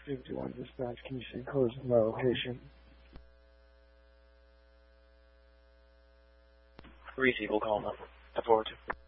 351 dispatch, can you send codes to my location? Receive will call them. I forward to.